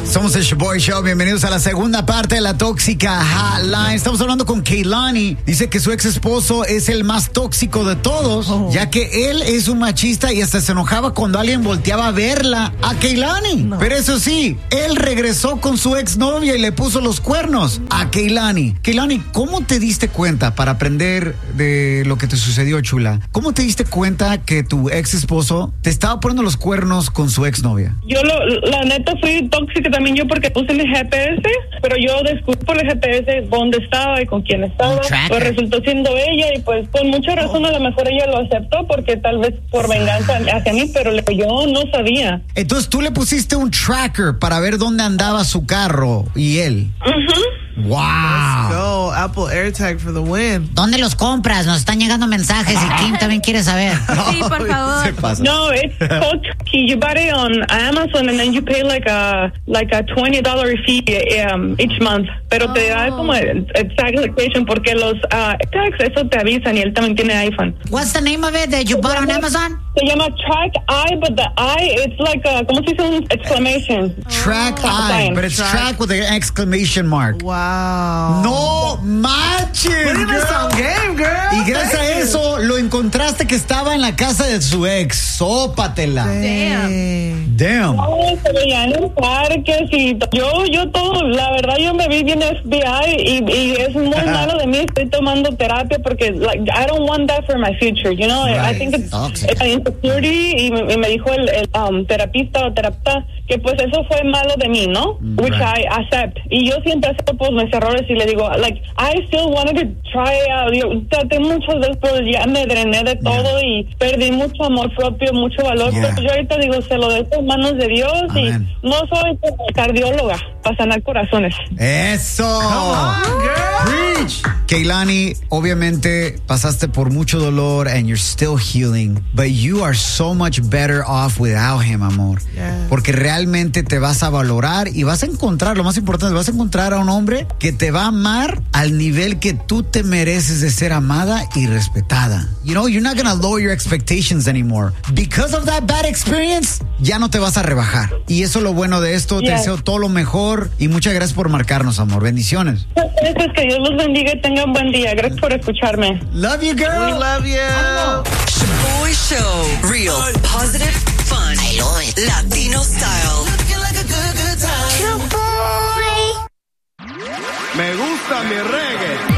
Somos el Boy Show, bienvenidos a la segunda parte de la Tóxica Hotline. Estamos hablando con Kehlani. Dice que su ex esposo es el más tóxico de todos, ya que él es un machista y hasta se enojaba cuando alguien volteaba a verla a Kehlani. No. Pero eso sí, él regresó con su exnovia y le puso los cuernos a Kehlani. Kehlani, ¿cómo te diste cuenta, para aprender de lo que te sucedió, chula? ¿Cómo te diste cuenta que tu ex esposo te estaba poniendo los cuernos con su exnovia? Yo la neta fui tóxica también yo porque puse mi GPS, pero yo descubrí por el GPS dónde estaba y con quién estaba. Pues resultó siendo ella y pues con mucha razón a lo mejor ella lo aceptó porque tal vez por venganza hacia mí, pero yo no sabía. Entonces tú le pusiste un tracker para ver dónde andaba su carro y él. Wow. Let's go. Apple AirTag for the win. ¿Dónde los compras? Nos están llegando mensajes y Kim también quiere saber. Sí, por favor. No, it's called Key. You buy it on Amazon and then you pay like a $20 fee each month. Pero te da como exact location porque los tags eso te avisan y él también tiene iPhone. What's the name of it that you bought on Amazon? Se llama Track Eye, but the eye it's like ¿cómo se dice? Un exclamation. Track Eye, but it's track with an exclamation mark. Wow. No manches. Putting us on game, girl. Y gracias a eso lo encontraste que estaba en la casa de su ex. Sópatela. Damn. No, se veía en el parque, sí. Yo todo, la verdad yo me vi bien FBI y es muy malo de mí. Estoy tomando terapia porque like I don't want that for my future, you know. Right. I think it's insecurity y me dijo el terapista o terapeuta que pues eso fue malo de mí, ¿no? Which I accept. Y yo siempre acepto pues mis errores y le digo, like, I still wanted to try out. Yo traté muchas veces, pero ya me drené de todo y perdí mucho amor propio, mucho valor. Pero yo ahorita digo, se lo dejo en manos de Dios. Amen. Y no soy cardióloga para sanar corazones. ¡Eso! Come on, girl. Preach. Kehlani, obviamente pasaste por mucho dolor and you're still healing, but you are so much better off without him, amor. Yeah. Porque realmente te vas a valorar y vas a encontrar, lo más importante, vas a encontrar a un hombre que te va a amar al nivel que tú te mereces de ser amada y respetada. You know, you're not gonna lower your expectations anymore. Because of that bad experience, ya no te vas a rebajar. Y eso es lo bueno de esto. Te deseo todo lo mejor y muchas gracias por marcarnos, amor. Bendiciones. Gracias, que Dios los bendiga y tengan buen día. Gracias por escucharme. Love you, girl. We love you. Boy Show. Real, positive, fun. I love it. Latino style. Looking like a good time. Me gusta mi reggae.